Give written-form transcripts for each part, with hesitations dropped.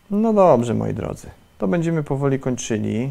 No dobrze, moi drodzy. To będziemy powoli kończyli.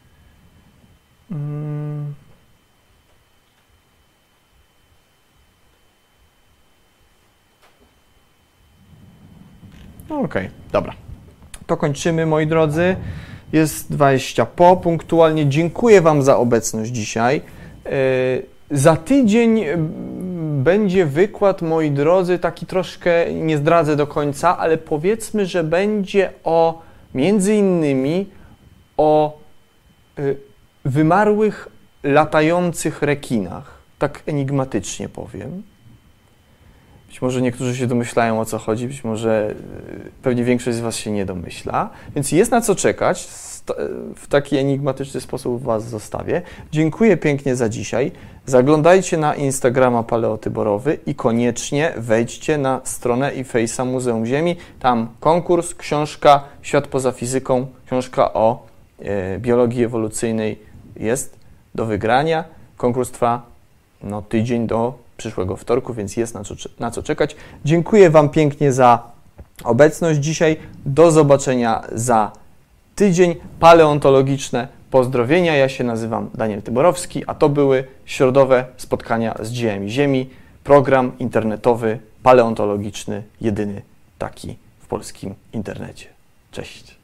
Okej, dobra. To kończymy, moi drodzy. Jest 20 po, punktualnie. Dziękuję Wam za obecność dzisiaj. Za tydzień będzie wykład, moi drodzy, taki troszkę, nie zdradzę do końca, ale powiedzmy, że będzie między innymi o wymarłych, latających rekinach. Tak enigmatycznie powiem. Być może niektórzy się domyślają, o co chodzi, być może pewnie większość z Was się nie domyśla. Więc jest na co czekać. W taki enigmatyczny sposób Was zostawię. Dziękuję pięknie za dzisiaj. Zaglądajcie na Instagrama Paleotyborowy i koniecznie wejdźcie na stronę i Face'a Muzeum Ziemi. Tam konkurs, książka Świat poza fizyką, książka o biologii ewolucyjnej jest do wygrania. Konkurs trwa tydzień do przyszłego wtorku, więc jest na co czekać. Dziękuję Wam pięknie za obecność dzisiaj. Do zobaczenia za tydzień. Paleontologiczne pozdrowienia. Ja się nazywam Daniel Tyborowski, a to były środowe spotkania z dziejami Ziemi. Program internetowy, paleontologiczny, jedyny taki w polskim internecie. Cześć.